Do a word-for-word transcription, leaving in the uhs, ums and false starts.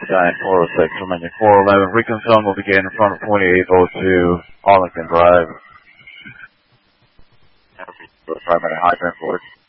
Sky four oh six, remaining four eleven. Reconfirm will begin in front of twenty-eight oh two Arlington Drive. Primary hydrant forward.